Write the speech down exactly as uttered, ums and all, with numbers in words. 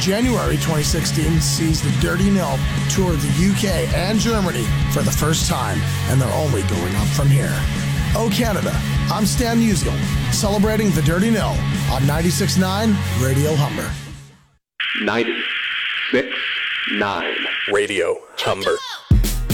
January twenty sixteen sees the Dirty Nil tour the U K and Germany for the first time, and they're only going up from here. Oh Canada, I'm Stan Musial, celebrating the Dirty Nil on ninety-six point nine Radio Humber. ninety-six point nine Radio Humber.